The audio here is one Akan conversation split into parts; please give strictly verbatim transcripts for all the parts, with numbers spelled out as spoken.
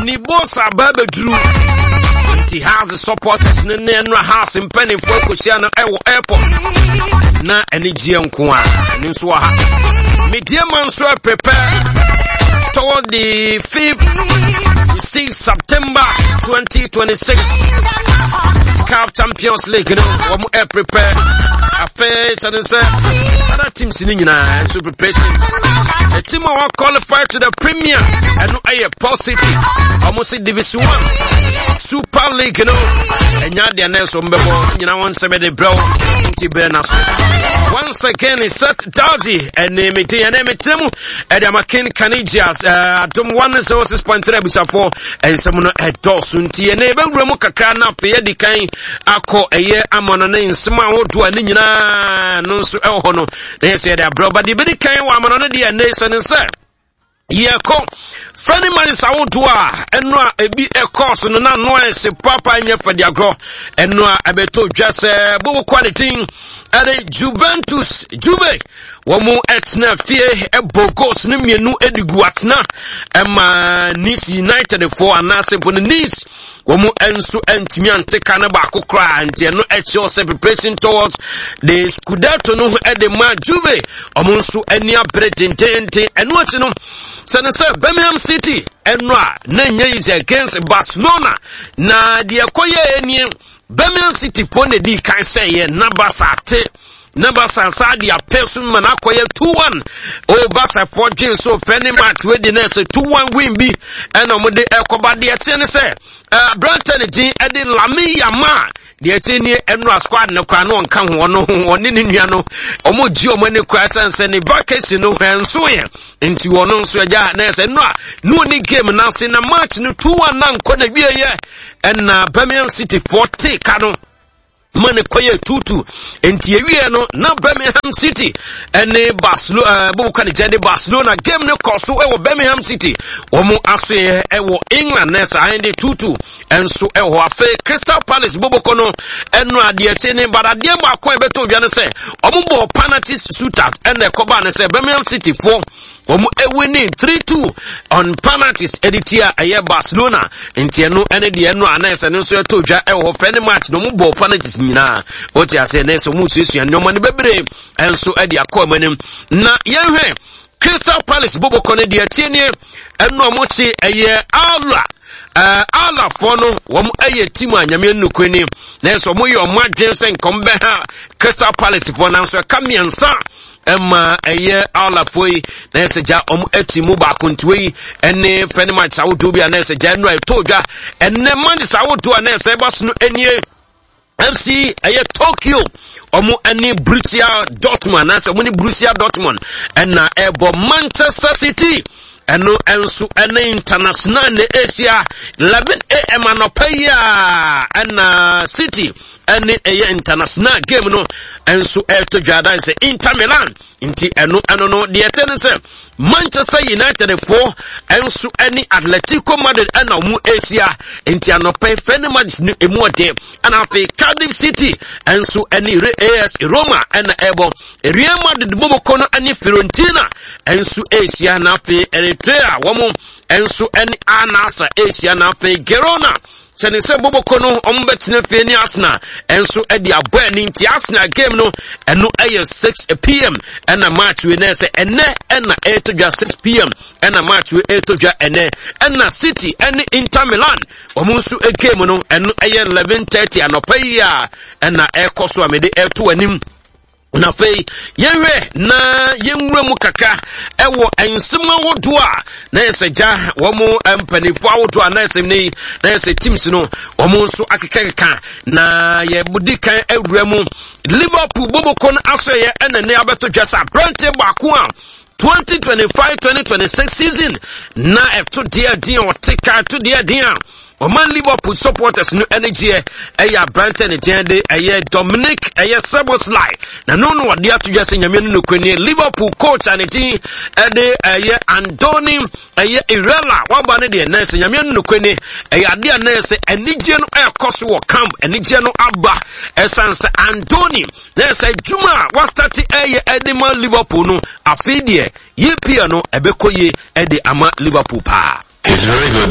Nibosa Babedru. He has the supporters in the house in Penny Focusiana Airport. Na Enigian Kwa, Ninswaha. Media Manswa prepare toward the fifth, sixth September twenty twenty-six. Cup Champions League, you know, one more prepare. Affairs and say, other teams in India and super preparation. The team will qualify to the Premier and no a positive. Almost in Division One, Super League, you know, and Yadia Nelson Bebo, you know, once a minute, bro, once again, it's set Dazi and name it and name it, and I'm a king Canadians, uh, Tom one sources pointed up for and someone at Dawson T and neighbor Romuka Kana, Piedi Kain, Ako, a year, I'm on a name, Small to a Nina, no, so, oh, no, they said, bro, but the Biddy Kain, I'm on a dear nation and said, yeah, come. Friendly man is out to and no a be a course and no noise papa in your for their grow and no I beto just a bobo quality at a Juventus Juve Womu etna fear a bogos nimianu ediguatna Emma Nice United for an answer for the niece Womu ensu entimiante kanabako cry and no et yourself pressing towards the Scudetto no at the ma Juve Omunsu enya pretendente and what you know Senator Birmingham City enwa nenye is against Barcelona na de akoye eni Birmingham City pone di kan say na basate na basasa dia person man akoye two one oh basa for Jane so friendly match we the next two one win bi and omo de ekoba de ate ne say uh Branton din e de Lami Yama de ate ni enwa squad no kwa no nka ho no oni ne nua no omo ji omo ne kwa sanse ne vacation no henso ye enti wono nso agya na say no no ni game na se na match no two one na nko na bia ye and na Birmingham City forty ka no Mane koye tutu enti ewie no na Birmingham City ene Barcelona bo kan jende Barcelona game no koso e wo Birmingham City omo aso e wo England nesa ande tutu enso e ho afa Crystal Palace bobo kono eno ade ate ne barade ba ko e beto dwa ne se omo bo penalty shootout ene koba ne se Birmingham City four omo e winning three two on penalties editia aye Barcelona enti eno ene de eno anese ne so e to dwa e ho friendly match no mo bo penalties na oti ase na so mu susu anyoma ne bebre enso e de akomanim na yenhwe Crystal Palace bobo kono de atienie eno mo chi eye ala Uh, ala fono wom aye timu anyame nukweni na so mo yo madwen sen kombe ha Crystal Palace fo na so kamiensa emma aye ala foi na se ja om atimu ba kontwe ene friendly match sawodo bia na se ja no etodwa ene man sawodo na se ba so enie F C aye Tokyo omo ene Borussia Dortmund na se mo ni Borussia Dortmund ena ebo Manchester City eno ensu ene international ne Asia eleven a m anopaya ena City ene eye international game no ensu eto jada se Inter Milan inti eno eno no de etene se Manchester United four ensu ene Atletico Madrid ena mu Asia inti anopay fene match ni emu de ana fe Cardiff City ensu ene A S Roma ena ebo Real Madrid bobo kono ene Fiorentina ensu Asia na fe Eritrea womo ensu ene Anasa Asia na fe Girona sene se bobo kono ombetine fe ni Arsenal ensu e di abo ni nti Arsenal game no eno aye six p m ena match we na se ene ena eight to six p m ena match we eight to ene ena City ene Inter Milan omunsu e game no eno aye eleven thirty anopaya ena e koso amede e to anim na fei yenwe na yenwura mu kaka ewo ensema wodo a na yeseja womo empanifo wodo a na yesemni na yese teams no womo nso akekeka na ye budikan awura mu Liverpool bobokon aso ye enene abeto dwasa brante baako a twenty twenty-five twenty twenty-six season na eto dia dia otika to dia dia Oman Liverpool supporters no energy eya Branton etiende eye Dominic eye Szoboszlai na no no wade ato dwase nyame no kweni Liverpool coach aneti ede eye Anthony eye Irela waba ne de nurse nyame no kweni eye ade nurse enigye no ekoso wo camp enigye no aba esanse Anthony nurse Juma wa start eye Edema Liverpool no afidie yepia no ebekoye ede ama Liverpool pa He's very good.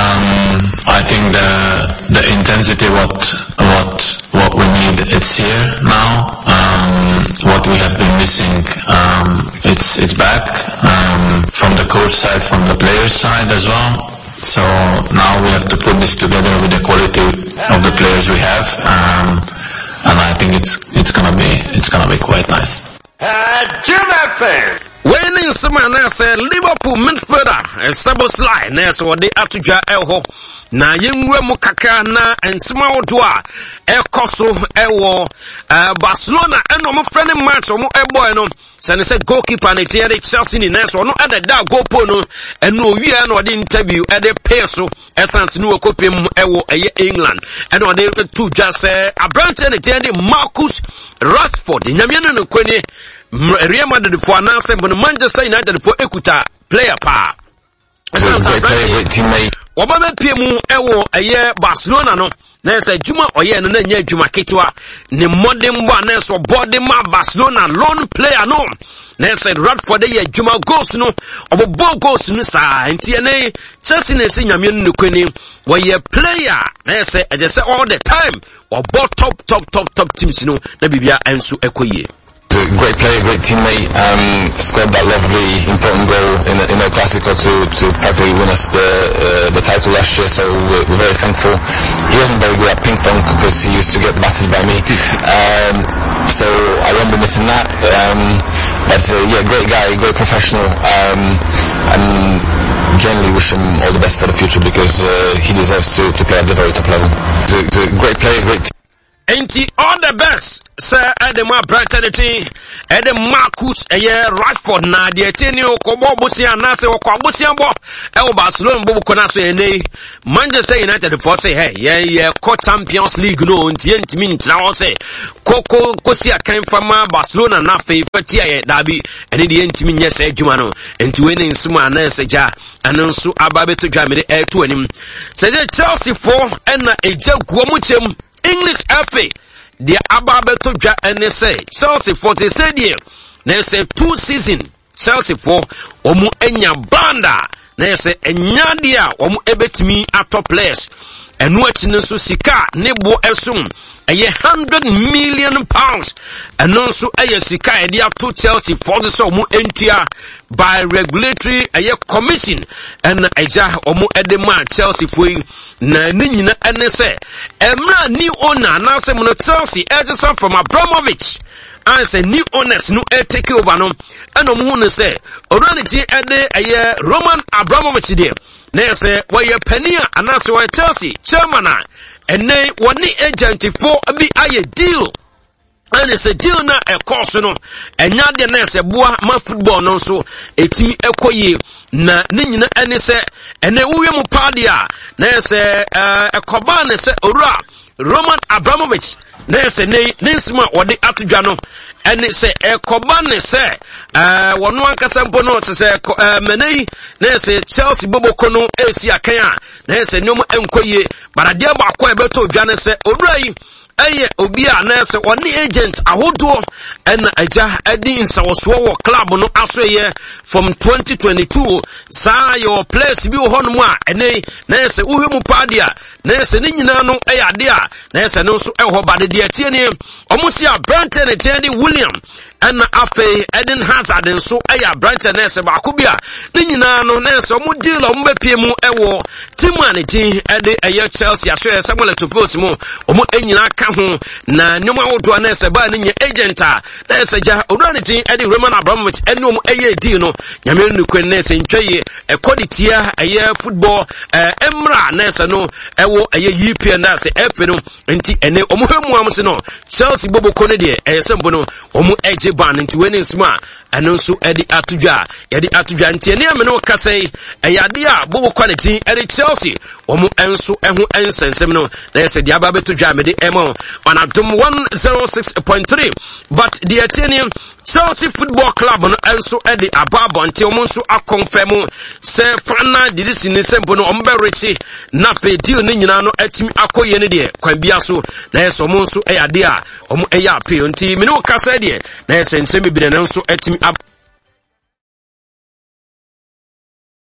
Um, I think the the intensity what what what we need it's here now. Um, what we have been missing, um, it's it's back um, from the coach side, from the players side as well. So now we have to put this together with the quality of the players we have, um, and I think it's it's gonna be it's gonna be quite nice. Uh, Jim F. When in summer, say Liverpool midfielder, a Sabos line, as or the Atuja Elho, na Yingwe Mukakana, and Small Dua, El Coso, Elwo, Barcelona, and no friend match or more Elbono. San said goalkeeper and a Chelsea in Ness or no other dog go pono, and no year no interview at the peso, as ans new copium Ewo England, and on the two just say a branch and a Marcus Rashford, in Yamian and Quene. Real Madrid for announcing but Manchester United for Ekuta player pa. Great player, great teammate. Wababa P M ewo eye Barcelona no. Na say Juma oye no na nya Juma ketwa. Ni modern one na so body ma Barcelona lone player no. Na say Rashford ye Juma goals no. Obo goals no sa nti ene Chelsea na say nyame no kwani. Wo ye player na say I just say all the time. Obo top top top top teams no na bibia enso ekoye. A great player, great teammate, um, scored that lovely, important goal in, in El Clasico to, to practically win us the, uh, the title last year, so we're, we're very thankful. He wasn't very good at ping pong because he used to get battered by me, um, so I won't be missing that, um, but uh, yeah, great guy, great professional, um, and generally wish him all the best for the future because uh, he deserves to, to play at the very top level. He's a, he's a great player, great teammate. Ain't he all the best, sir? Edema Brighton, Edem Marcus, a year Rashford, na the Ateneo, Kobo Busia, Nasa, or Kobusia Bo, El Barcelona, Bobo Conase, and Manchester United for say, hey, yeah, yeah, co Champions League, no, and T N T means now say, Coco Cosia came from Barcelona, na favorite Tia, Dabi, and in the end, Timin, yes, Jumano, and to winning Suma, Nessa, and also Ababe to Jamie, air to him. Said Chelsea four, and a joke, Womuchim. English F A, the Ababeto Ja and they say Chelsea for the stadium. They say two season Chelsea for Omu Enya Banda. They say Enyadia Omu Ebetimi at top place. And watching the Sika Nebo Esum a hundred million pounds. And also a Sika idea to Chelsea for the Somu Entia by regulatory a commission and Aja Omu Edema Chelsea for na Nina and they say Emra new owner now say Mono Chelsea Edison from Abramovich. I say new owners no air take over no and Omu say already a year Roman Abramovich there. Na say why Penia and that's why Chelsea chairman and they one agent for be a deal. And it's a deal na a course no and ya de na say boa ma football no so etimi ekoye na ninyina ene say ene wo mu party a na say a koba na say ora Roman Abramovich na say ne nsima wode atodwa no ene say e koba ne say eh wono ankasa mpo no say menei na say Chelsea boboko no esi akan a na say nyom enkoye barade ba akwa e beto dwa ne say ora yi Aye, Obia nurse one agent ahodo and aja edin sawso club no asweye from twenty twenty-two sa your place bi ho no a ene nurse uhwemu padia nurse ni nyina no ayade a nurse no so eho bade de atie ne omusia Branton and Tandy William and afe Eden Hazard nso aya Branton nurse ba akobia ni nyina no nurse omu deal omu bepie mu ewo timane tin ede aye Chelsea aswe Samuel Topos mu omu enyina ho na nyoma wodo na se ba ne agent a na se ja odanitin e de Roman Abramovich enum eye di no nyame nukwen na se ntwaye e quality eye football emra na se no ewo eye U P N na se efe no nti ene omuhemu am se no Chelsea boboko ne de e sembo no omu eje ban nti weni nsma eno nso e de atudwa e de atudwa nti ene ame no kasai e yade a boboko ne tin e de Chelsea omu enso eho ensensem no na se de aba betudwa me de emo on Adom one oh six point three. But the Athenian Chelsea Football Club no enso e de ababo until omunso akonfirm se fana de this in sembo no omberechi na fe deal ni nyina no atimi akoye ne de kwan bia so na eso omunso e yade a omu e ya pe nti me no kasa de na ese nsemi bi ne nso atimi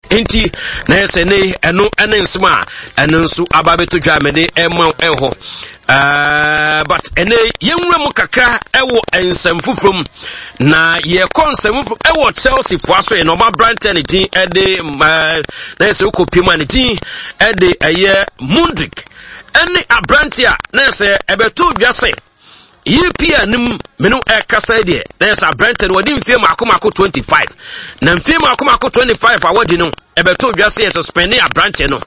Enti na yese ne eno ene nsema eno nso ababeto dwa mede ema eho uh but ene yenwura mu kakra ewo ensem fufrom na ye konsem ewo Chelsea foaso ye no ma Brighton din ede na yese okopiem an din ede eye Mudryk ene abrantia na yese ebeto dwa se Yipia nim menu e kasa de there's a Brighton wadi mfie makomako twenty-five na mfie makomako twenty-five awadi no ebeto dwa se suspend a Brighton no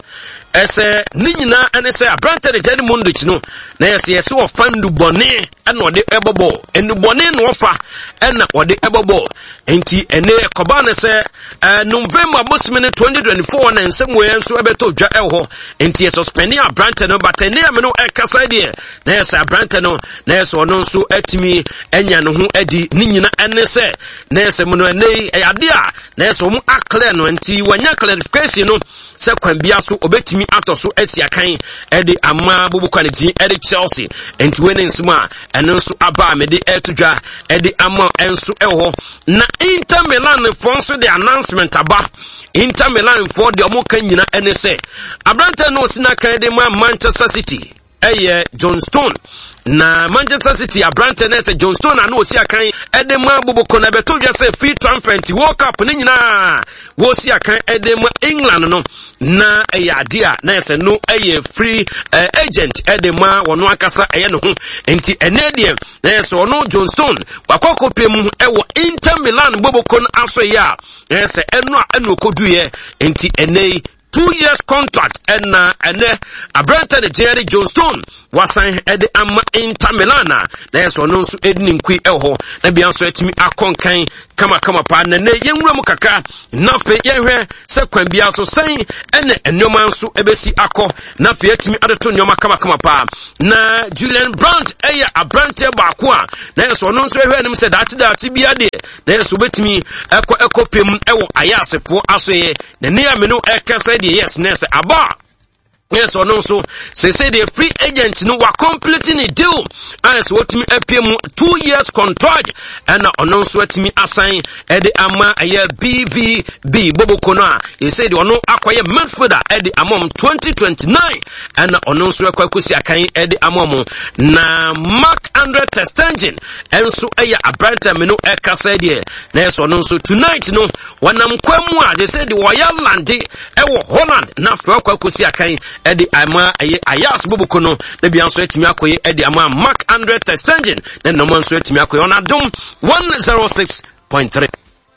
ese ni nyina ene se a Brighton de Mudryk no na yese yese wo fandu bone ene ode ebobo enu bone no fa ene ode ebobo enti ene koba ne se November bosmene twenty twenty-four na nsem we enso ebeto dwa eho enti yese suspend a Brighton no but ene menu e kasa de na yese a Brighton no na yese no nso atimi enya no ho adi ni nyina ene se na yese mu no ene eyade a na yese mu akle no enti wanya clarification no se kwan bia so obetimi atoso asiakan ede ama bobukwane din ede Chelsea enti we ne nsuma ene nso aba me de etudwa ede ama enso eho na Inter Milan for so the announcement aba Inter Milan for the omoka nyina ene se abranta no sina kan de ma Manchester City eye John Stone na Manchester City abrante na se John Stone na osi akan edema boboko na beto dwa se free transfer World Cup ni nyina wo osi akan edema England no na eyade a na se no eye free uh, agent edema wono akasa eye no ho enti enedie na se ono John Stone wakokopem ewo Inter Milan boboko no aso ya na se eno a eno koduye enti enei two years contract and uh, and uh, abranta de Jerry John Stone wasan ede ama Inter Milan na yeso no nso edini nkwi eho na bia nso atimi akonkan kama kama pa na ne yenwura mu kakra na fe yenhwe se kwan bia so san ene enoma nso ebesi akọ na fe atimi adeto nyoma kama kama pa na Julian Brandt eya abrante baako a na yeso no nso ehwe nim se dati dati bia de na yeso betimi ekọ ekopem ewo ayasefo asoye na ne ameno ekasa yes ness aba yes or no so say say the free agent no wa completing a deal as what me apem two years contract and ono so atimi assign e de ama aye B V B boboko no a he said ono akwaye midfielder e de amom twenty twenty-nine and ono so akwakosi akan e de amom na Marc-Andre ter Stegen enso aye abranta me no e kasa de na yes ono so tonight no wanam kwamu a they said the Royal Lande e wo Holland na fa akwakosi akan edi ama aye ayas boboko no na bia nso etimi akoye edi ama Marc-Andre ter Stegen na no man so etimi akoye on Adom one oh six point three.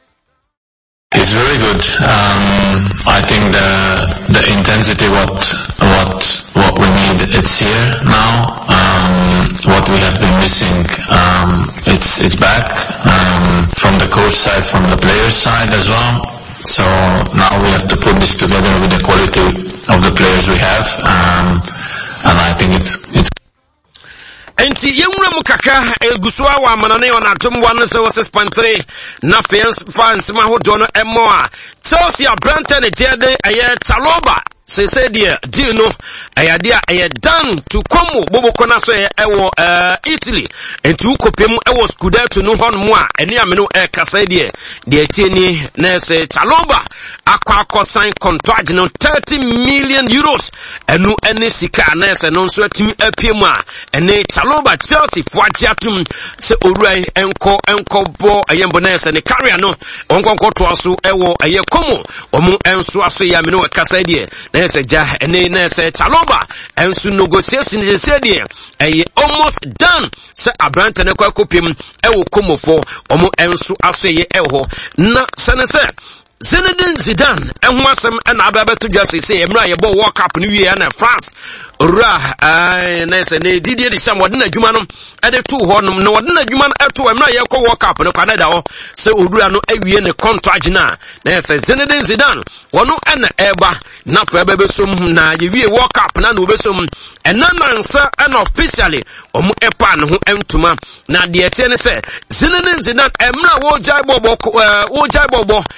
It's very good. Um, I think the the intensity what what what we need it's here now. Um, what we have been missing um, it's it's back um, from the coach side, from the players side as well. So now we have to put this together with the quality of the players we have, um, and I think it's it's. Enti yenwura mu kakra egusua wa manane on Adom one oh six point three na fans fans ma ho do no emo a Chelsea abrante ne jede aye Taloba se se dia di no ayade a aye dan to komo boboko na so e wo uh, Italy enti ukopem e wo Scudetto no hon mu a eni ameno e kasa die de atieni na se Taloba akwa akosan contract no thirty million euros enu ene sika na se no so atimi apiem a ene Taloba Chelsea fuajiatum se oruai enko enko bo ayembo na se ne career no onkonko to aso e wo aye komo omu enso aso ya ameno e kasa die nese ja ene nese Taloba ensu negotiation je se die eye almost done se abrante ne kwa kopim ewo komofo omo ensu asoye eho na senese Zinedine Zidane enwasem na ababeto dwase se emra ye bo World Cup ni wie na France ra ai nese ne didie de sam wodena dwuma no ede to ho no na wodena dwuma no eto emra ye ko World Cup no Canada ho se odura no awie ne contract na nese Zinedine Zidane wono ena eba na fa bebesom na ye wie World Cup na na obesom ena nansa ena officially omo epa no ho entuma na de ete ne se Zinedine Zidane emra wo jai bobo wo jai bobo ewo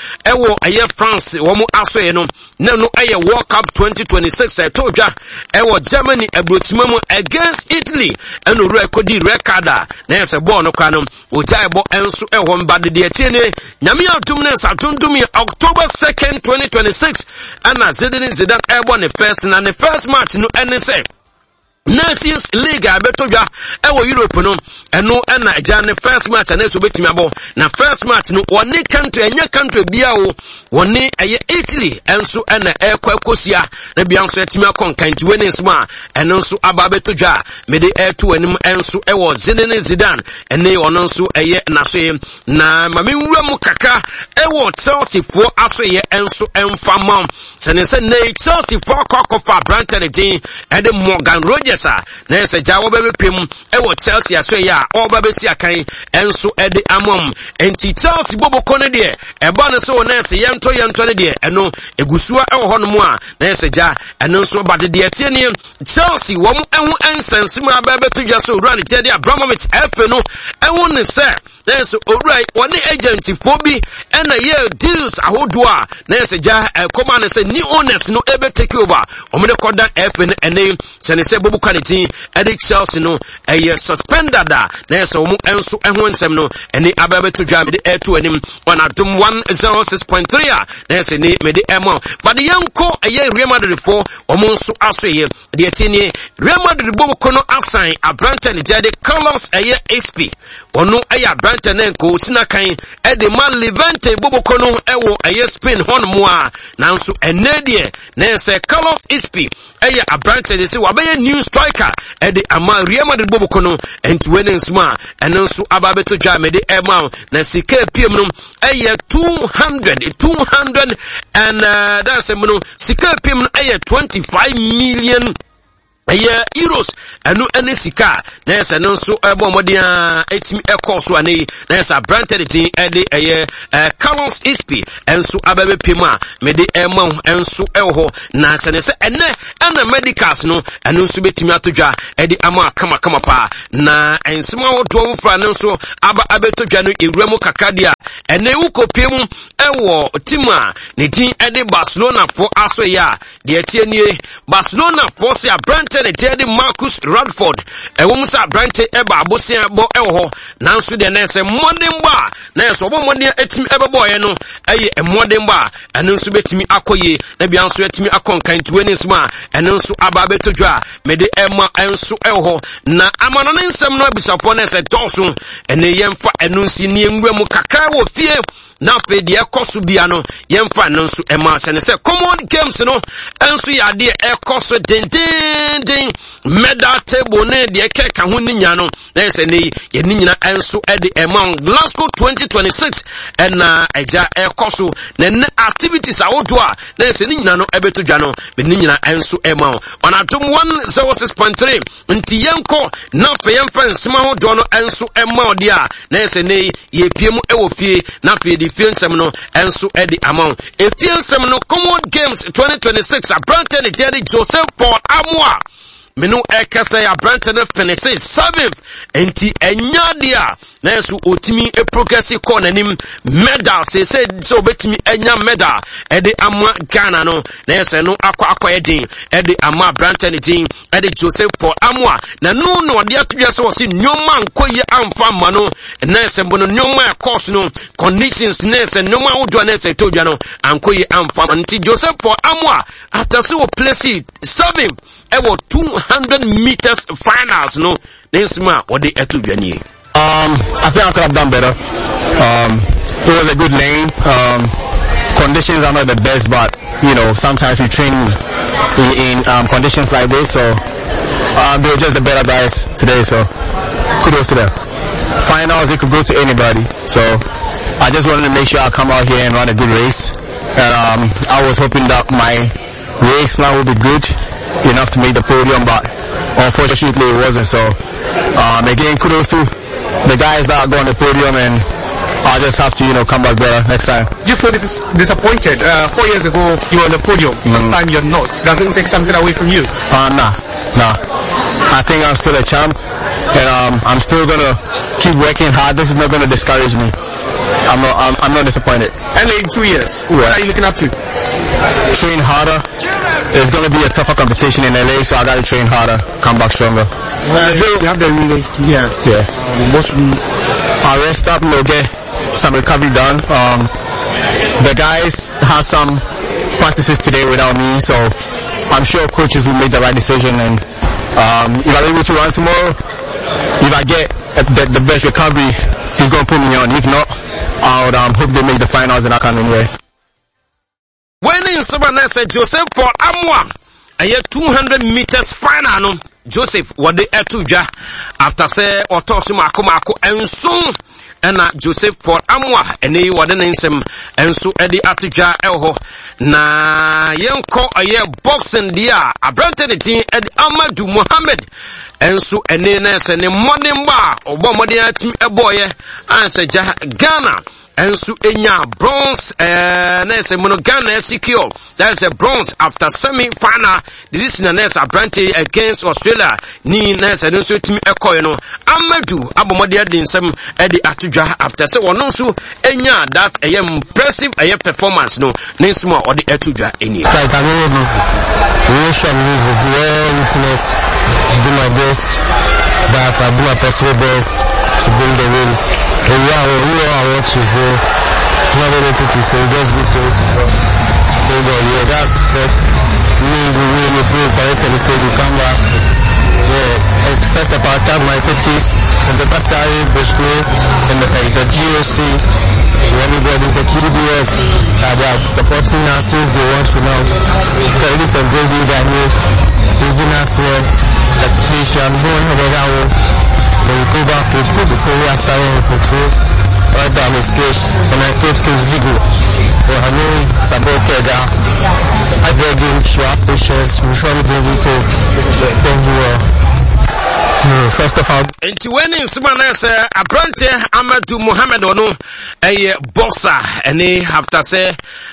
ɛwɔ ɛyɛ France wɔn aso yɛ no na no ɛyɛ World Cup twenty twenty-six ɛtɔ dwa ɛwɔ Germany ɛbrotima mu against Italy ɛna owura ɛkɔdi red card a na yɛ sɛ bɔɔl no kwa no ogya ɛbɔ ɛnso ɛwɔ mba de deɛ tie ne nyame atom ne nsa tuntum yɛ October second twenty twenty-six ɛna Zinedine Zidane ɛbɔ ne first na ne first match no ɛne sɛ Nations League a beto dwa ewo Europe no eno na agya ne first match na so betimi abo na first match no woni country enya country bia o woni eye Italy enso na ekwa kosia na bia nso etimi akon kanti weni nsma eno nso aba beto dwa me de eto anim enso ewo Zinedine Zidane ene ono nso eye na so na mame nwura mu kaka ewo Chelsea fo aso ye enso emfa mam se ne se ne Chelsea fo akwa Brandon din e de Morgan Rogers na ese jawo bebe pem ewo Chelsea aso ya oba be si akan enso e de amom enti Chelsea bobo kone de e ba ne so na ese yento yento ne de eno egusua ewo ho no mu a na ese ja eno nso ba de de tie ne Chelsea wo mu ehu ensense mu aba be to dwa so owura ne tie de Abramovich efe no ehu ne se na ese owura woni agent fo bi ena ye deals ahodo a na ese ja ekoma ne se ni owners no ebe take over omne koda efe ne ene se ne se bobo quality edit Chelsea no a suspended da na so mu enso eho nsem no eni ababe to dwa me de eto anim on atom one oh six point three a na se ni me de emo but the yanko eye Real Madrid for omo nso aso ye de etini Real Madrid bobo kono assign Abrante ne de Carlos eye S P ono eye Abrante ne ko sina kan e de man Levante bobo kono ewo eye Spain hon mo a na nso ene de na se Carlos S P eye Abrante de se wabaye new striker e de ama Real Madrid bobo kono enti wene nsma eno nso ababe to dwa me de ema na sika piem no eye two hundred and uh, that's no sika piem no eye twenty-five million eye euros eno ene sika na ese no so ebo modia etimi ekoso ane na ese Brandon tin ede eye Carlos S P enso ababe pema me de ema enso eho na se ne se ene ana medicals no eno nso betimi atodwa ede ama kama kama pa na ensema wodo wo fra no so aba abetodwa no ewuramu kakadia ene ukopiem ewo tima ne tin ede Barcelona fo aso ya de etienie Barcelona fo se Brandon ne tedi Marcus Rashford ewo musa Brandon eba abosia bo ewo nanso de na se modern ba na so bo modern etimi ebebo ye no eye modern ba eno nso betimi akoye na bia nso etimi akonkan tuweni nsma eno nso aba betodwa me de ema enso ewo na amano ne nsem no abisafo na se doso ene yemfa eno nsi ne enwura mu kakra wo fie na fe de ekoso bia no yemfa no nso ema se ne se common games no enso ya de ekoso denden den medal table ne de keka ho ninya no na se ne ye ninyina enso e de ema Glasgow twenty twenty-six ena eja ekoso na ne activities awodo a na se ninyina no ebetodwa no be ninyina enso ema on atom one oh six point three nti yenko na fe yemfa nsema ho do no enso ema odi a na se ne ye piem ewo fie na fe di fie nsem no enso e di amount e fie nsem no Common Games twenty twenty-six Abrante ne Jerry Joseph Paul Amoa menu ekase ya Brandon finesse seventh enti enya dia na yesu otimi e progress ko nanim medal se se so betimi enya medal e de ama Ghana no na yese no akwa akwa edin e de ama Brandon din e de Joseph Paul Amoa na no no de atubia se wosi nyoma nkoye amfa ma no na yese mbono nyoma course no conditions na yese nyoma wodo na yese todua no ankoye amfa nti Joseph Paul Amoa after so place seventh e wo two hundred meters finals no Nensma or the Etuviani. Um I think I could have done better. Um it was a good lane. Um conditions are not the best, but you know, sometimes we train in, in um conditions like this, so um they were just the better guys today, so kudos to them. Finals it could go to anybody. So I just wanted to make sure I come out here and run a good race. And um I was hoping that my race plan would be good enough to make the podium, but unfortunately it wasn't. So um again, kudos to the guys that are going to the podium, and I'll just have to, you know, come back better next time. Just so this is disappointed. Uh, four years ago you were on the podium. Mm. This time you're not. Does it take something away from you? Uh nah, nah. I think I'm still a champ, and um I'm still gonna keep working hard. This is not gonna discourage me. I'm not I'm, I'm not disappointed. L A in two years. Yeah. What are you looking up to? Train harder. There's going to be a tougher competition in L A, so I got to train harder, come back stronger. Uh, you have the relays too. Yeah. Yeah. Um, most I rest up, you know, get some recovery done. Um, the guys have some practices today without me, so I'm sure coaches will make the right decision. And um, if I'm able to run tomorrow, if I get the, the best recovery, he's going to put me on. If not, I would um, hope they make the finals and I can win. When in Sabana said Joseph for Amwa, a year two hundred meters final, Joseph, what they etuja after say or Tosuma Komako and soon. Ena Joseph for Amwa ene wade nsem enso edi atuja elho na yenko aye boxing dia abrante de tin edi Amadu Mohammed enso ene na se ne modern ba obo modern atim eboye anse Ghana enso enya bronze eh na se mono Ghana secure that's a bronze after semi final this is na abrante against Australia ni na se nso timi ekoye no Amadu abomode de nsem edi atu after say one also enya that a impressive a performance no ninsmo or the etudra any like I don't know relation music well witness do my best that I do my personal best to bring the win and yeah we know our work is there not very quickly so just good to so yeah that's that means we really do correct the mistake we come back. Yeah, first of all, I thank my coaches and the Pasari, Bushko, and the, the G O C, everybody, the Q B S, uh, they are supporting us since they want to know. There is a great leader here, even us here, that please, I'm going over there, when we go back to put the full after one for two, right down his case, and I coach to Zigo, for Hanoi, Sabot Kega, I beg him to have patience, we shall be able to thank you all. No, first of all, into when in Subanes, a branch Amadu Mohammed ono a boxer, and they have to say,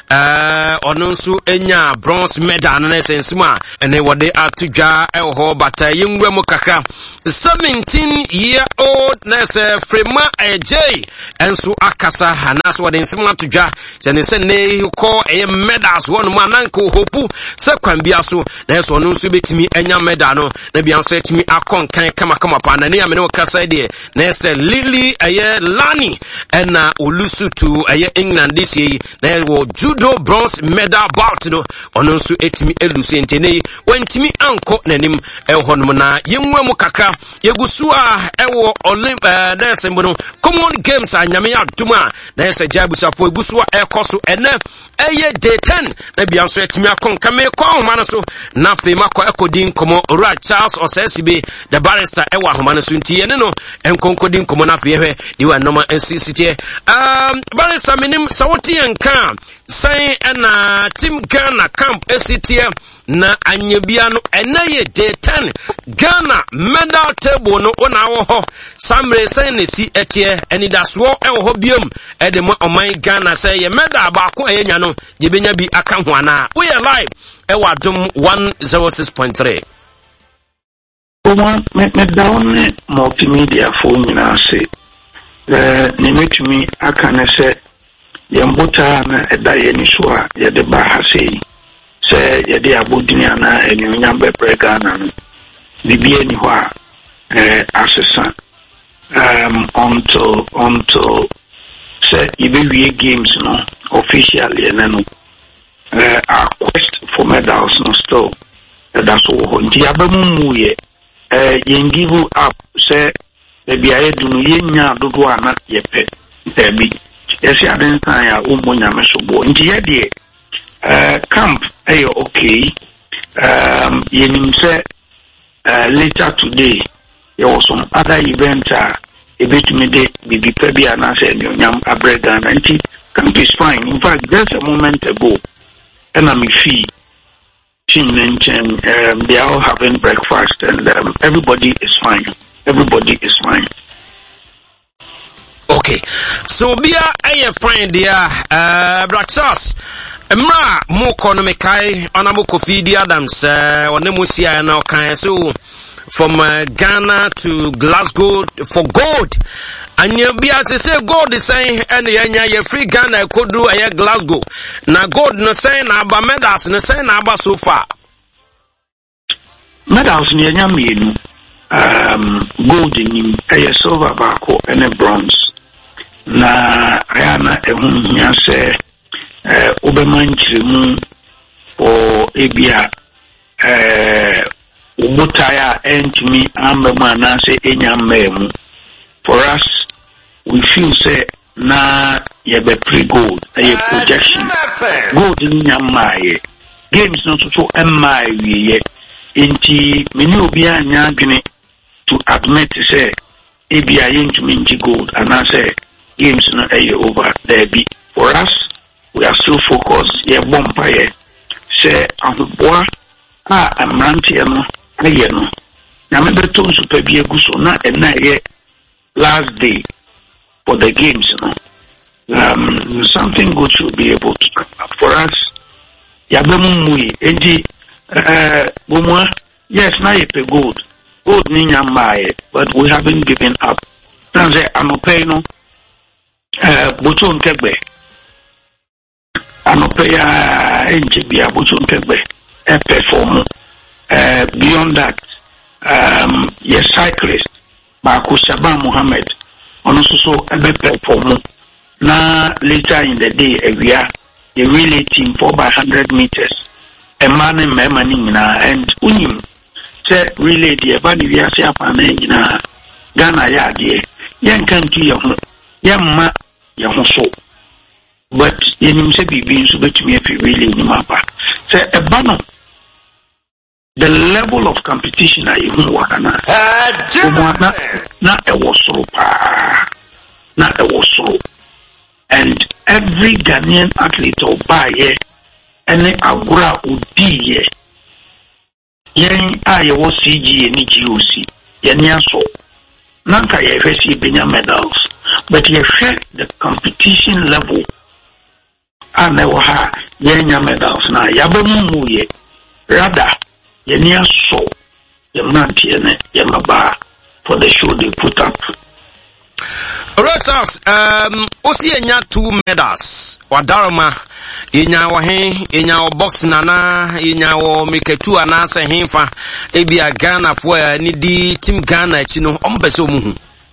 uh, onunsu enya bronze medal, and they suma, and they were they are to jar elho, but a young Remokaka, seventeen year old Nessa Frema a J, and so Akasa, and that's what in similar to jar, and they say, they call a medals one man uncle Hopu, Sekwan Biasu, there's one unsu bit me enya medano, the Bian to me, I can't come come upon and I know Kasa de Nessa Lily a Lani and uh Ulusu to a England this year. There was judo bronze medal bout no on also eight me elusi ntene when timi anko nanim ehonmona yenwa mukaka yegusua ewo olymp uh there's a common games anyame aduma there's a jabusa for egusua ekoso ene eye day ten na bianso etimi akonka me kwa manaso na fe makwa ekodin komo Ora Charles Osesibe the barrister ewa homana sunti ene no enkonkodin komo na fe hwe diwa noma nsisitie um barrister minim sawoti enka sai na team Ghana camp esitie na anyebia no enaye day ten Ghana medal table no ona wo ho samre sai ne si etie eni daso e ho biom e de mo oman Ghana sai ye medal ba ko enya no de benya bi aka ho ana we are live e wa dum one oh six point three Oma me me down multimedia phone nyina se eh ne metumi aka ne se yembuta na edaye ni so a ye de ba ha sei se ye de abodini ana enyunya bebre Ghana no bibie ni ho a eh asesa um onto onto se ibewie games no officially na no eh our quest for medals no still that's all nti abamu muye eh yen give up say ebi aye dunu yenya dodo ana yepe ebi esi aden kan ya umunya mesobo nti ye de eh camp eh okay um yenim say uh, later today there was some other event uh, ebetumi de bibi pebi ana say nyonyam abrega na nti camp is fine. In fact just a moment ago and I'm fee she mentioned um, they are all having breakfast and um, everybody is fine. Everybody is fine. Okay, so bia aye friend there, uh, Black Sauce. Mra mo kono me kai onabo Kofi Adams uh, onemusia na kan so from uh, Ghana to Glasgow for gold. And you be as say gold is saying and you free Ghana could do a Glasgow. Now gold no saying about medals no saying about so far. Medals ni enya mienu. Um, gold in a silver bako and a bronze. Na ayana ehun nya se eh obeman chirimu o ebia eh ubutaya entimi ambema na se enya mmemu. For us, we feel say na yebe pre gold a projection gold ni nyamaye games no so emma wiye enti meni obi anya adwene to admit say ebia yentimi nti gold and I say games no a over there be. For us, we are still focused ye bompaye say ahoboa a amrantie no aye no na me beto super bi eguso na ena ye last day for the games, you know. Um, something good should be able to come up for us. Yabemui, Eji, uh, Bumwa, yes, na yepe gold. Gold ninya maye, but we haven't given up. Nanze, anopeno, uh, buton kegbe. Anopeya, enjibia, buton kegbe. E perform. Uh, beyond that, um, yes, cyclist, Baku Shaban Muhammad, on also a perform. Now, later in the day, we are the relay team four by hundred meters. A man and man and unim said relay the body we are Ghana ya dear. Yan can't do your young ma your so. But in him say be being so to me if you really in mapa. Say a banner. The level of competition I even work on. Not a was so not a was so. And every Ghanaian athlete or buy any agura udi ye. Yen I was C G and G O C. Yen so. Nanka ye fesi benya medals. But ye check the competition level. And there were yen medals na yabamu ye. Rather, yen so. Yamnanti ene yamaba for the show they put up. Rotas, um, osi enya two medals. Wadarama, enya wahe, enya o boxing ana, enya o miketu ana se hemfa. Ebi a Ghana for ni di team Ghana chino ompese omuhu.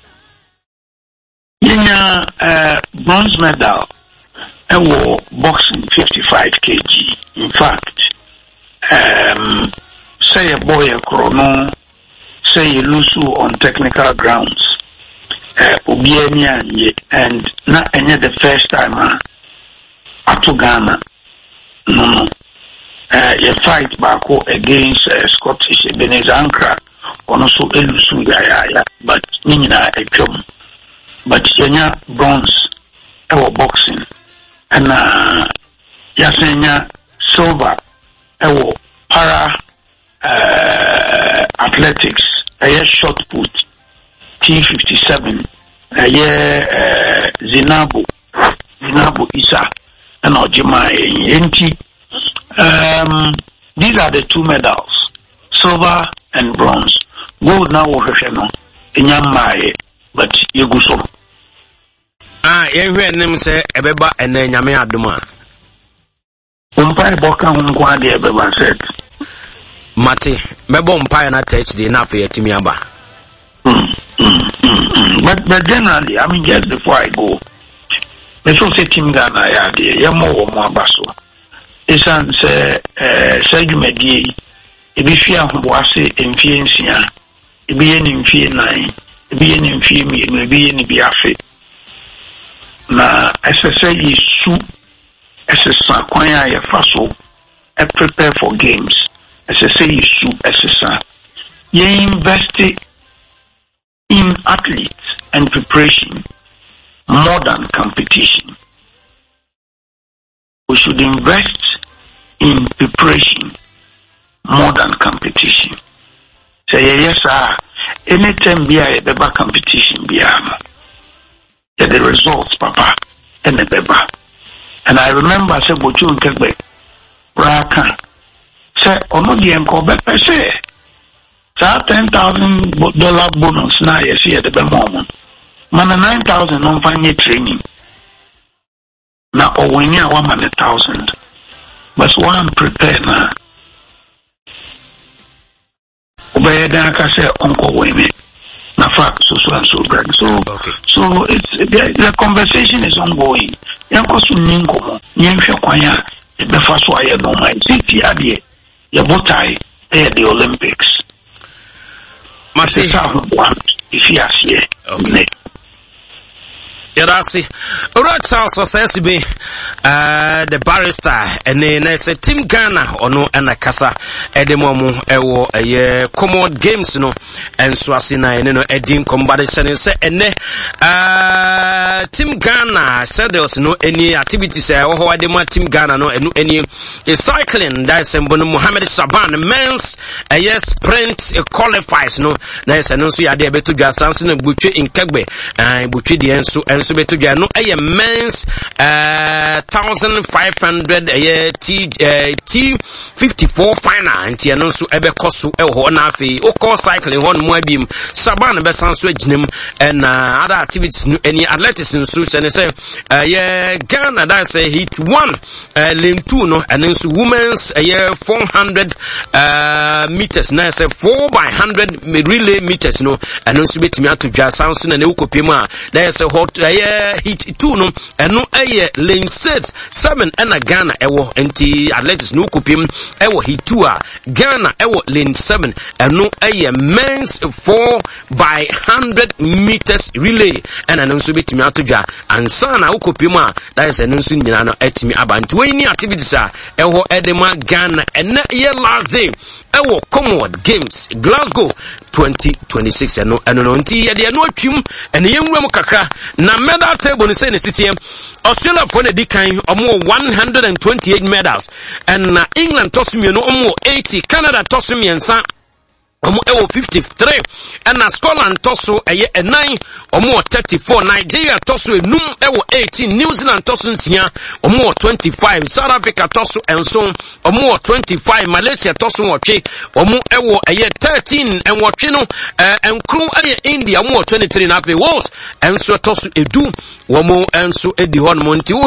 Enya uh, bronze medal. Ewo boxing fifty-five kilograms. In fact, um, say a boy a chrono, say you lose on technical grounds. Uh, and not any the first time uh, up to Ghana. No, no. Uh, you fight back against uh, Scottish Ebenezer Ankara, also Elusu Yaya, but Nina a drum. But Yenya bronze, our boxing, and uh, Yasenya silver, our para uh, athletics, a shot put. T fifty-seven, uh, yeah, uh, Zinabu, Zinabu Isa, and Ojima Yenti. Um, these are the two medals, silver and bronze. Gold now, in Yamaye, but Yeguso. Ah, every name say Ebeba and then Yame Aduma. Umpire Boka Unquadi Ebeba said, Mati, Mebo Umpire not touch the enough for Timiaba. Mm, mm, mm, mm. But but generally, I mean, just before I go, let's also team Ghana ya de ya mo wo mo abaso. Esan se eh say dwumadi e bi hwe ahoboase emfie nsia, e bi ye ni mfie nine, e bi ye ni mfie mienu, e bi ye ni bi afe. Na ssɛ yi su ɛsesa kwan a yɛfa so e prepare for games. Ssɛ yi su ɛsesa. Ye invest in athletes and preparation more than competition. We should invest in preparation more than competition. Say yes, sir. Anytime be a beba competition be a the results, papa, and the beba. And I remember say Boju and Kegbe Raka say ono di enko be say So ten thousand dollar bonus now you see at the moment. Man nine thousand on final training. Now or when you one man a thousand. But one prepare now. Obey then I say uncle women. Na fact so so and so Greg. So okay. So it's the, the conversation is ongoing. Yanko su ningo nyemhwe kwanya e be fa so aye no mai. City ade ye botai e the Olympics. Mati one if you are here. Okay. Yerasi, Ura Charles Osesibi, uh, the barrister, and then I said Team Ghana or no, and a casa, Edemomo, Ewo, a year, Common Games, no, and Swasina, and no, Edim Combatation, and say, and uh, Team Ghana said there was no any activities, or how I demand Team Ghana, no, and any cycling, that's and Bono Mohammed Saban, men's, a yes, sprint qualifies, no, that's and also I did to just answer in Buchi in Kegbe, and Buchi the Enso and so better no a men's uh thousand five hundred a T uh, T fifty four final and no so ebe koso e ho na afi o course cycling ho no abim Saban be san so aginem and uh, other activities no any athletics so and say uh, yeah Ghana that say hit one uh, lane two no and so women's a uh, yeah four hundred uh meters na say four by one hundred relay meters no and so betimi ato dwa san so na ne ukopem a there say hot uh, yeah hit two no and no a lane six seven and a Ghana ewo enti athletics no ukopem ewo hit two a Ghana ewo lane seven and no a men's four by one hundred meters relay and an so betimi ato dwa ansa na ukopem a that is no so nyina no etimi abantu any activities a ewo edema Ghana and year last day ewo Commonwealth Games Glasgow twenty twenty-six and no and no nti ye de no atwim and ye nwura mu kakra na medal table ni say ne sitie Australia for the dikan omo one hundred twenty-eight medals and uh, England tosumi no omo eighty Canada tosumi ensa omo ewo fifty-three and na Scotland toso eye nine omo thirty-four Nigeria toso enum ewo eighteen New Zealand toso nsia omo twenty-five South Africa toso enso omo twenty-five Malaysia toso wotwe omo ewo eye thirteen en wotwe no enkru eye India omo twenty-three na fe Wales enso toso edu omo enso edi hon monti wo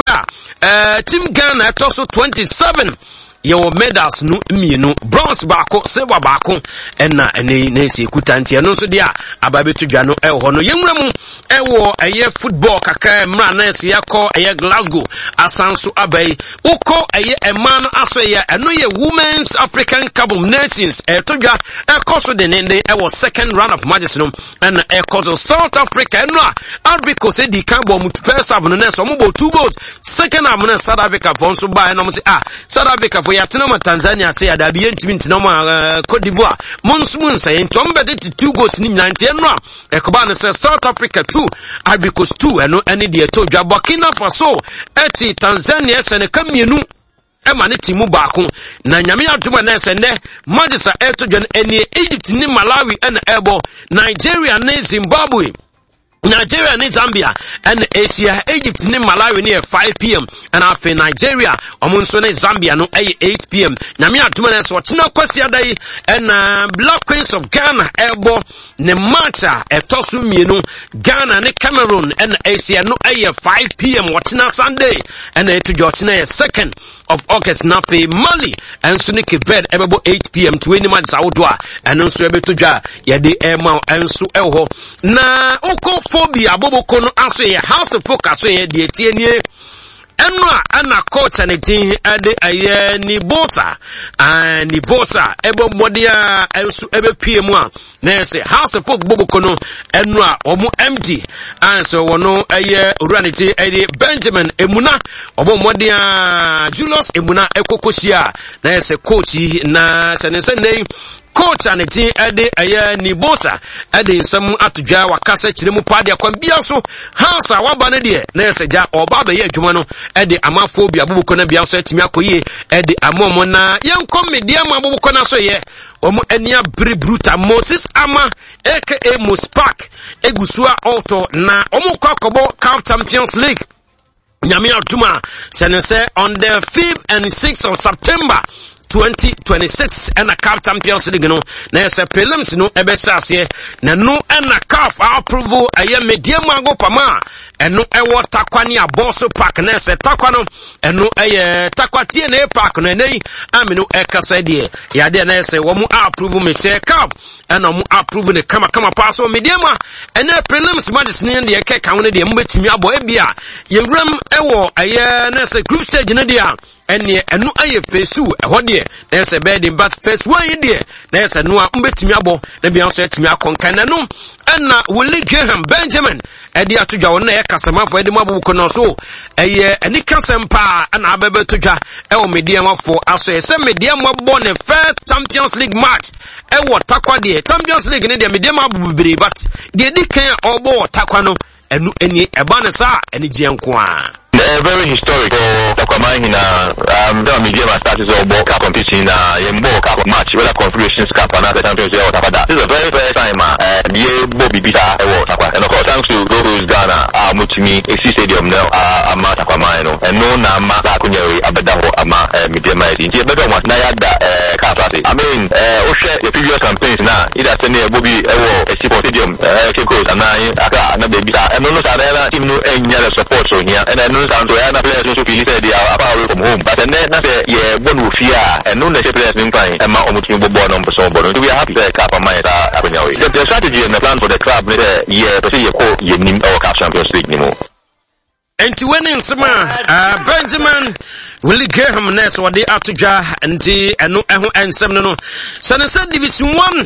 eh Team Ghana toso twenty-seven your medals no mienu bronze bako silver bako ena ene ne se kutantia no so dia ababetu dwa no e ho no yenwura mu e wo eye football kakra mra na se yakọ eye Glasgow asanso abai ukọ eye ema no aso ye eno ye women's African Cup of Nations e to dwa e koso de nende e wo second round of matches no and e koso South Africa no Africa se di kan bo mu first half no na so mo bo two goals second half no South Africa for so ba no mo se ah South Africa for yatina ma Tanzania say adabi entimi ntina ma Cote d'Ivoire monsumun say ntombe de two goals ni ninety no e ko ba no say South Africa two Ivory Coast two eno ene de to dwa Burkina Faso eti Tanzania se ne kamienu ema ne timu baako na nyame atuma na se ne Manchester eto dwa ene Egypt ni Malawi ene ebo Nigeria ne Zimbabwe Nigeria and Zambia and Asia Egypt ni Malawi near five p m and after Nigeria omunso ne Zambia no eight p m nyame atuma na so tina kwasi adai and uh, Black Queens of Ghana ebo ne matcha etosu mienu Ghana ne Cameroon and Asia no five p m watina Sunday and eto jotina second of August na fe Mali and so ne Quebec ebo eight p m to any man Saudwa and so ebeto dwa ye de ema enso eho na oko phobia boboko no aso ye house of focus so ye de tie nie enwa ana coach and team ade aye ni bota and ni bota ebo modia enso ebe pie mu a na say house of folk boboko no enwa omo empty and so wono aye uranity ade Benjamin Emuna obo modia Julius Emuna ekokosia na say coach na sense coach and team ade aya ni bota ade nsam atodwa wakasa kire mu paade akwambia so hansa waba ne de na yeseja oba ba ye adwuma no ade amafo bi aboboko na bia so atimi akoye ade amomo na yenkom media ma aboboko na so ye omo ania brebruta Moses Ama aka Mospark egusua auto na omo kwakobo Cup Champions League nyame atuma sense on the fifth and sixth of September twenty twenty-six and a CAF Champions League no na ese prelims no ebesase na no and a CAF approval aye medium go pama eno ewo takwani aboso park na ese takwano eno aye takwati na park no nei amino ekasa die ya de na ese wo mu approve me se CAF eno mu approve ne kama kama paso medium ene prelims matches ne de ke kan ne de mbetimi abo ebia yewram ewo aye na ese group stage ne dia ene enu aye phase two ehwo de na ese bed but phase one de na ese no a mbetimi abo na bia so etimi akonkan na no na Willie Graham Benjamin edi atudwa won na ye kasamafo edi mabuko no so eye eni kasempa na abebe tudwa e o mediamafo aso ye se mediamabo ne first Champions League match e wo takwa de Champions League ne de mediamabo bibiri but de di kan obo takwa no enu eni eba ne sa eni gienko a Uh, very historic for Takwamani na um the medium started to ball cup competition na yembo cup match whether confederations cup and the Champions League or Takada. This is a very first time uh the Bobby Bita or Takwa. And of course thanks to those Ghana uh Mutimi A C Stadium now uh ama Takwamani no. And no na ama Takunyeri abedaho ama medium ID. The better one na yada uh cup party. I mean uh Oshe the previous campaigns na either send Bobby or a Stadium uh Kiko and I aka na baby and no no sa team no enya support so here and I know and so I players also feel said they are away from home. But then na say yeah bonu fear and no the players in time and my omuti bo no so bono. So we are happy to cap on my avenue. The, the strategy and the plan for the club yeah to say you call you nim or CAF Champions League anymore. And to winning some uh Benjamin Willie Graham Ness what they atujwa and the eno eho ensem no. So na say Division one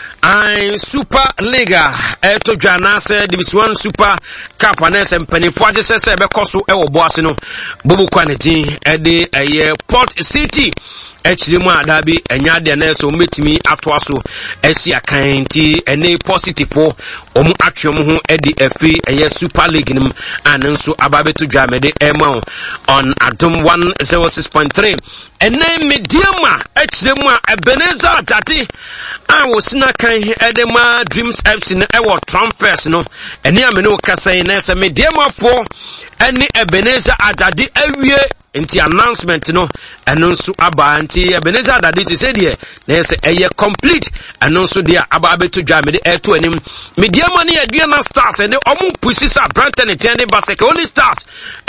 I Super Liga eto dwana se Division one Super Cup anes mpanifo age se se be koso e wo boase no bobu kwaneti e de eye Port City echiri mu adabi enya de na so metimi ato aso esi akan ti ene positive po omu atwem ho e de afi eye Super League nim anenso ababeto dwa mede ema on Adom one oh six point three ene mediama echiri mu Ebenezer Dati a wo sina kan Edema Dreams F C no ewo transfers no eni amene kasa na se mediama fo eni Ebenezer Adadi awie nti announcement no eno nso aba nti Ebenezer Adadi se de na se eye complete eno nso de aba abeto dwa mede eto anim mediama ne aduana stars ene omu pusisa Branton Etienne Baseke only stars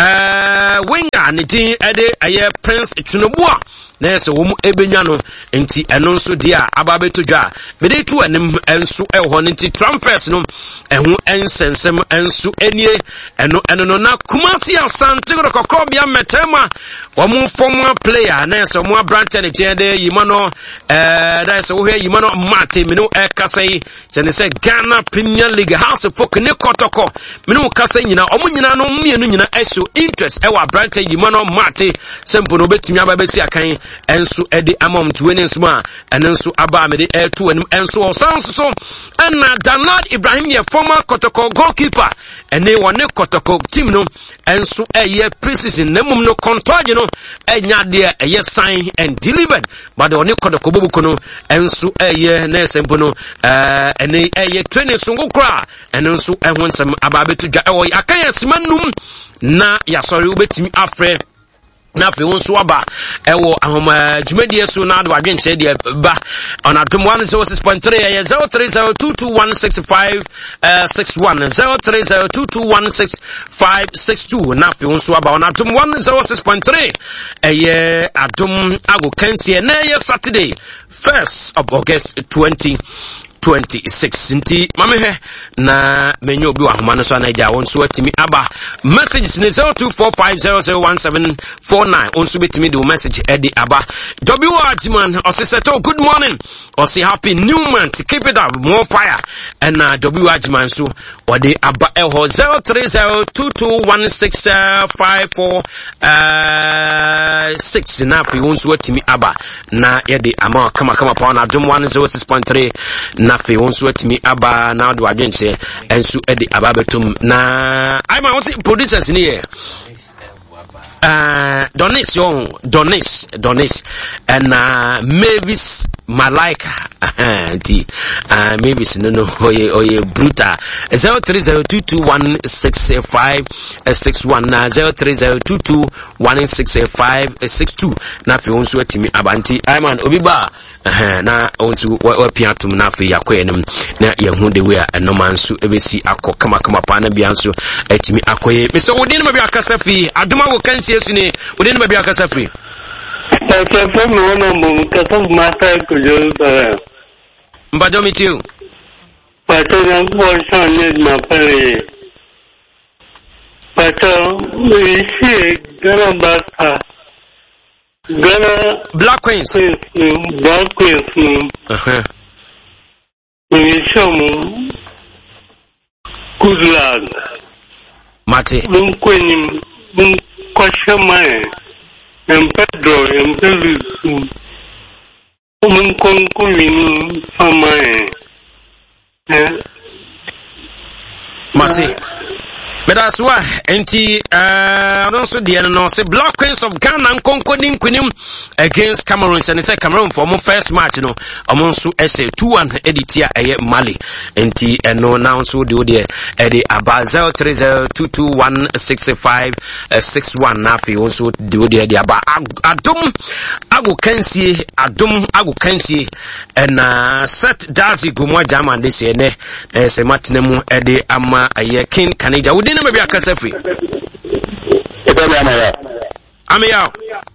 eh winger ne tin ede eye Prince Tunobua na se wo mu ebenya no nti eno nso de aba abeto dwa mede tu anim enso ehɔ nti transfers no ehu ensensem enso enie eno eno no na Kumasi Asante Kotoko bia metema omu former player na se omu Branton Etienne Yimano eh da se wo hɛ Yimano Mate minu e kasai se ne se Ghana Premier League House folk ne Kotoko minu kasai nyina omu nyina no mienu nyina eso interest e wa Branton Yimano Mate sempo no betimi aba beti akan enso e de amom to winnings ma enso aba me de e to anim enso sans so na Danlad Ibrahim ye former Kotoko goalkeeper ene wone Kotoko team no enso eye precision nemum no control no enya de eye sign and delivered but the one Kotoko bobuko no enso eye na sempo no eh ene eye training so ngokra enso ehon sem aba betu dwa e wo akan simanum na ya sorry ubetimi afre na fe won so aba ewo ahoma dwumadie so na adwa dwenche de ba on Adom one oh six point three eh zero three zero two two one six five six one zero three zero two two one six five six two na fe won so aba on Adom one oh six point three eh Adom ago kansie na ye Saturday first of August twenty twenty-six nti mamehe na menyo obi wa homa no so na dia won so atimi aba message ni zero two four five zero zero one seven four nine on so betimi do message edi aba W Ajiman osiseto good morning or say happy new month keep it up more fire and uh, W Ajiman so or the aba eho zero three zero two two one six five four six na fi won so atimi aba na ye de ama kama kama pa na Adom one oh six point three na fe won so atimi aba na do adwenche enso edi aba betum na I ma won say producers ni here uh Donis yo Donis Donis and uh Mavis Malaika anti uh, maybe no no oye oye bruta zero three zero two two one six five six one na zero three zero two two one six five six two na fe onso atimi abanti Iman obi ba na onto wapiatum na fe yakoyenim na yehu de we a no manso ebesi akọ kama kama pa na bia nso atimi akoye me so wodi no bia kasa fi adoma wo kansie su ne wodi no bia kasa fi Kasa fi no no mo kasa ma fa ko jo ba mbajo mitiu pato yang bo san ne ma pare pato mi si gana bata gana Black Queens Black Queens uh-huh mi somo good luck mate mun kwenim mun kwasha mai em pedro em pedro mun konko min famae eh mate Medaswa enti uh also the no say Black Queens of Ghana nkonko din kunim against Cameroon. And say Cameroon for mo first match no omo so say two one editia eye Mali enti eno now so the ode e about zero three zero two two one six five six one na fi also the ode e about adum agu kansie adum agu kansie and uh, set dazi gumwa jama de se ne se matnemu e de ama eye King Kanija na maybe akasa free ebe na ya ame ya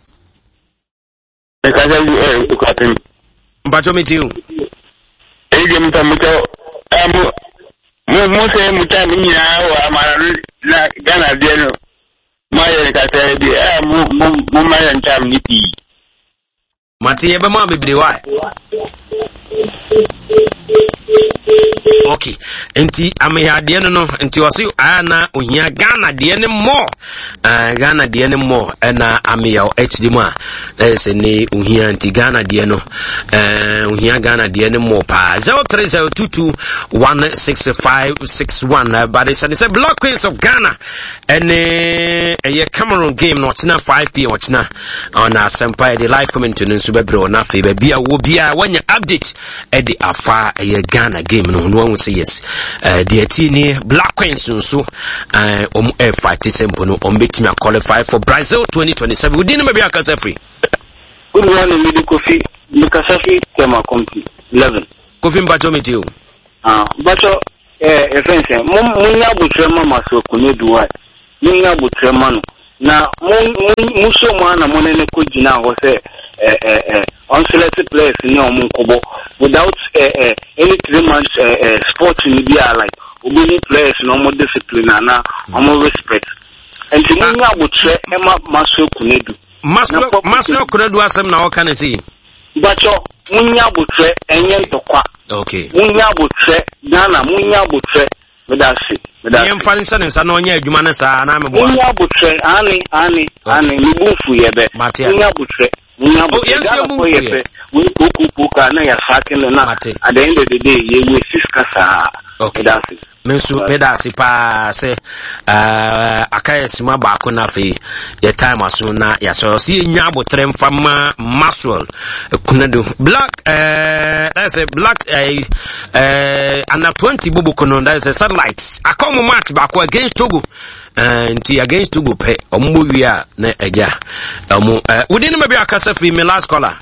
e ka jalu e ko atem mbajo metiu e ge mta mta amu mo mo se mta mi ya wa amara na Ghana de no ma ye ka ta bi e mo mo ma ya ntam ni pi mati ebe ma bebre wa okay enti ame ya de no no enti wasi ana ohia Ghana de ne mo uh, Ghana de ne mo na ame ya hd mu a se ne ohia enti Ghana de no eh uh, ohia Ghana de ne mo pa zero three zero two two one six five six one uh, but it's say Black Queens of Ghana and eh uh, Cameroon game no tina five p m ochina on asempa the live comment no so bebro na fe ba bia wo bia wanya update e di afa eh, Ghana game no no say yes uh, the team Black Queens so uh, um uh, fight simple no um betimi qualify for Brazil twenty twenty-seven we didn't maybe akasa free good morning Midi Kofi Mikasa fi tema kompi eleven Kofi mbajo metio ah bacho eh efense mo munya butre mama so kuneduwa munya butre mano na mo mo so mo ana mo ne ko gina ho se eh eh eh unselected players ni o mo nkobo without eh, eh, any three months eh, eh, sports in media like obini players no more discipline na no more respect and the munya butre ema maso kunedu maso maso kunedu asem na o kan say bacho munya butre enye ntokwa okay munya butre Ghana munya butre medasi medasi yem fansa nsa na onye adwuma ne sa na mebo munya butre ani ani ani mibufu yebe munya butre munya butre oh yes bufu yebe we kuku puka na ya sakin na at the end of the day ye we siska sa okay medasi mensu medasi pa se uh akaya sima ba ko na fe ye time aso na ya so si nya botre mfama Maxwell kunadu Black uh that's a Black uh, uh under twenty bubu kono that's a satellite akomo match ba ko against Togo and against Togo pe ombo wia na eja omo within maybe akasa fe me last caller.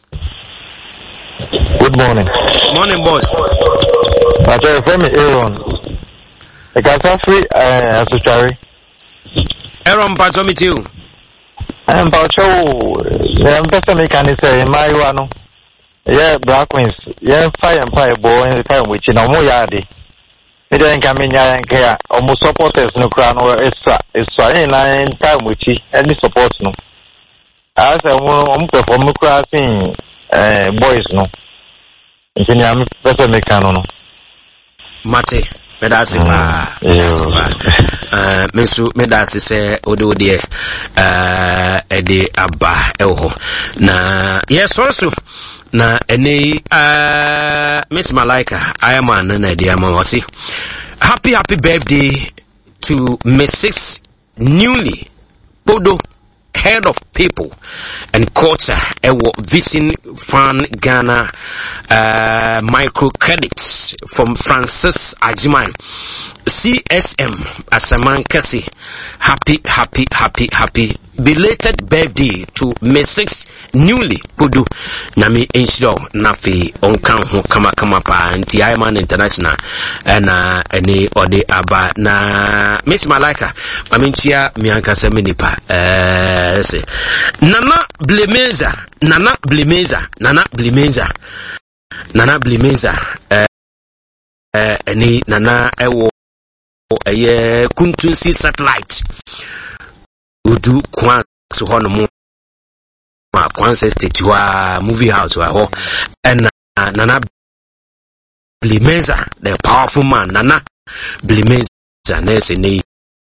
Good morning. Morning boss. I tell you from Aaron. I got some free uh sorry. Aaron Pacho meet you. I'm Pacho I'm better mechanic say my one. Yeah, Black Queens. Yeah, fire and fire boy and fire which no more yadi. Me don't come in here and care. Almost supporters no crown or extra extra in line time which any support no. As I want to perform crossing uh boys no. Nti am better mechanic no. Mate medasi pa medasi pa eh mensu medasi se odo de eh ede aba eho na yes also na ene eh Miss Malaika ayama na de ama wasi happy happy birthday to Missus Newly Bodo head of people and culture ewo Vision Fan Ghana uh, microcredits from Francis Ajiman C S M Asaman Kasi. Happy, happy, happy, happy belated birthday to Missus Newly Kudu Nami Inshdo Nafi Onkan Ho Kama Kama Pa Nti Iman International na any ode aba na Miss Malika Maminchia Mianka Seminipa eh say Nana Blemeza Nana Blemeza Nana Blemeza Nana Blemeza eh eh any Nana ewo eye Kuntunsi satellite Udu Kwan so hono mo Kwan state wa movie house wa ho and Nana Blemeza, the powerful man Nana Blemeza nese ne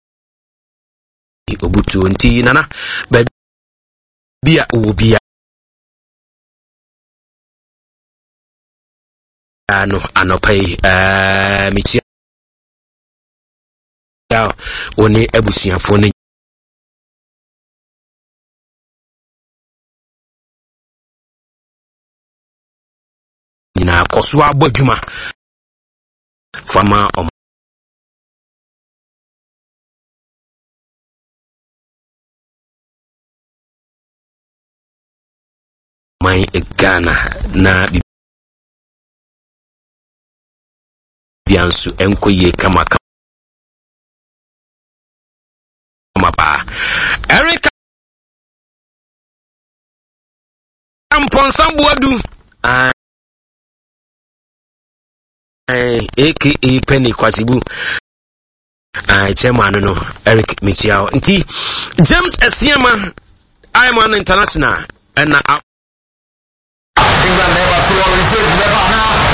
obutu nti Nana ba bia obia ano anopai eh michi ya oni ebusuafo ne na koso abodwuma fama om mai Ghana na biansu enkoye kama kama pa Eric Amponsambuadu ah aka Penny Kwasibu ah chairman no Eric Michiao nti James Esiama Iman International and England never throw receive the ball now